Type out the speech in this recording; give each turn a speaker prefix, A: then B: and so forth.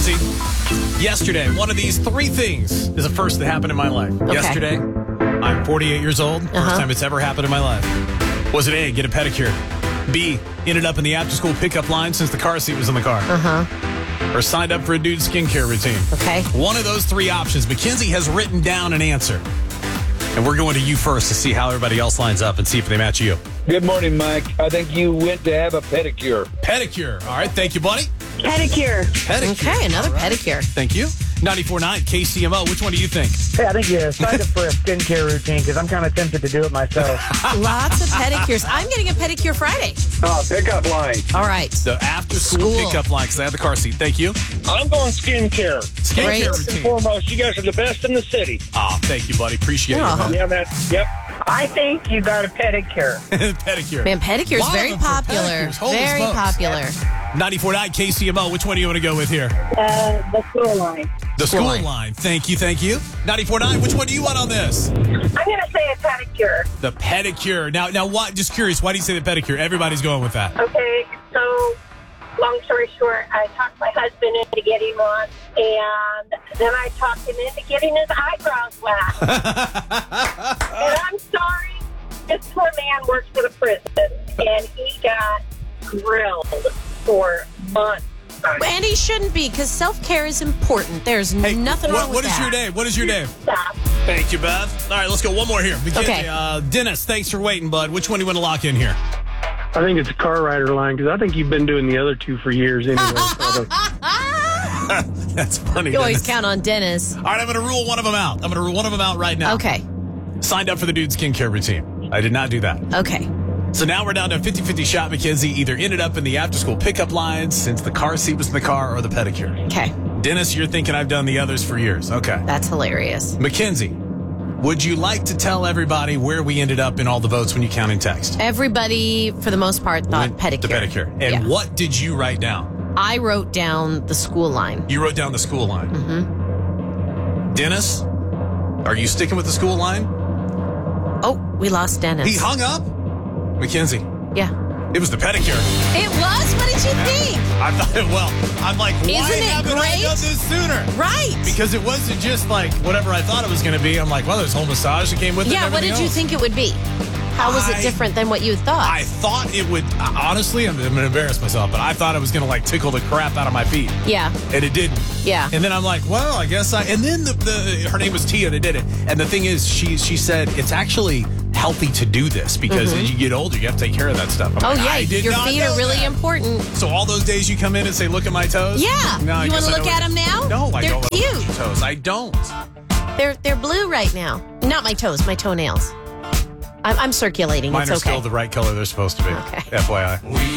A: McKenzie. Yesterday, one of these three things is a first that happened in my life.
B: Okay.
A: Yesterday, I'm 48 years old. First time it's ever happened in my life. Was it A, get a pedicure? B, ended up in the after-school pickup line since the car seat was in the car? Or signed up for a dude's skincare routine?
B: Okay.
A: One of those three options. McKenzie has written down an answer. And we're going to you first to see how everybody else lines up and see if they match you.
C: Good morning, Mike. I think you went to have a pedicure.
A: Pedicure. All right. Thank you, buddy.
D: Pedicure.
A: Pedicure.
B: Okay, another
A: All right.
B: pedicure.
A: Thank you. 94.9 KCMO. Which one do you think?
E: Hey, I think you signed up for a skincare routine because I'm kind of tempted to do it myself.
B: Lots of pedicures. I'm getting a pedicure Friday.
C: Pickup line.
B: All right.
A: The after-school
B: School.
A: pickup line because I have the car seat. Thank you.
C: I'm going skincare.
A: Skincare
B: Great.
C: First and
A: routine.
C: foremost, you guys are the best in the city.
A: Oh, thank you, buddy. Appreciate it.
B: Oh.
A: man.
C: Yeah, yep.
E: I think you got a pedicure.
A: Pedicure.
B: Man, pedicures
A: Lot
B: very
A: of them for
B: popular.
A: pedicures. Holy
B: Very
A: smokes.
B: popular.
A: 94.9 KCMO. Which one do you want to go with here?
D: The school line.
A: The
B: School
A: school
B: line.
A: line. Thank you. 94.9. Which one do you want on this?
D: I'm going to say a pedicure.
A: The pedicure. Now, why? Just curious. Why do you say the pedicure? Everybody's going with that.
D: Okay, so long story short, I talked my husband into getting one, and then I talked him into getting his eyebrows waxed. And I'm sorry, this poor man works for the prison, and he got grilled for months.
B: And he shouldn't be, because self-care is important. There's
A: Hey,
B: nothing wrong with
A: what is
B: that.
A: your name? What is your name?
D: Stop.
A: Thank you, Beth. All right, let's go. One more here. McKenzie,
B: Okay.
A: Dennis, thanks for waiting, bud. Which one do you want to lock in here?
E: I think it's a car rider line because I think you've been doing the other two for years anyway.
A: That's funny.
B: You always
A: Dennis.
B: count on Dennis.
A: All right, I'm going to rule one of them out. I'm going to rule one of them out right now.
B: Okay.
A: Signed up for the dude's skincare routine. I did not do that.
B: Okay.
A: So now we're down to a 50-50 shot. McKenzie either ended up in the after-school pickup lines since the car seat was in the car or the pedicure.
B: Okay.
A: Dennis, you're thinking I've done the others for years. Okay.
B: That's hilarious.
A: McKenzie, would you like to tell everybody where we ended up in all the votes when you count in text?
B: Everybody, for the most part, thought
A: Went
B: pedicure.
A: The pedicure. And
B: Yeah.
A: what did you write down?
B: I wrote down the school line.
A: You wrote down the school line. Mm-hmm. Dennis, are you sticking with the school line?
B: Oh, we lost Dennis.
A: He hung up. McKenzie,
B: Yeah.
A: it was the pedicure.
B: It was? What did you think?
A: I thought, well, I'm like, why
B: Isn't it
A: haven't I
B: great?
A: done this sooner?
B: Right.
A: Because it wasn't just like whatever I thought it was going to be. I'm like, well, there's whole massage that came with it.
B: Yeah,
A: and
B: what did
A: everything
B: you
A: else.
B: think it would be? How was it different than what you thought?
A: I thought it would, honestly, I'm going to embarrass myself, but I thought it was going to like tickle the crap out of my feet.
B: Yeah.
A: And it didn't.
B: Yeah.
A: And then I'm like, well, I guess and then her name was Tia that did it. And the thing is, she said it's actually healthy to do this because as you get older, you have to take care of that stuff. I'm
B: Oh,
A: like,
B: yeah.
A: I did
B: Your
A: not
B: feet
A: know
B: are really
A: that.
B: important.
A: So all those days you come in and say, look at my toes?
B: Yeah.
A: No, I
B: You want
A: guess
B: to
A: I
B: look
A: know
B: at
A: what-
B: them now?
A: No, I
B: They're
A: don't.
B: cute.
A: Look at your toes. I don't.
B: They're blue right now. Not my toes, my toenails. I'm circulating.
A: Mine
B: it's
A: are
B: okay.
A: still the right color they're supposed to be.
B: Okay.
A: FYI.
F: We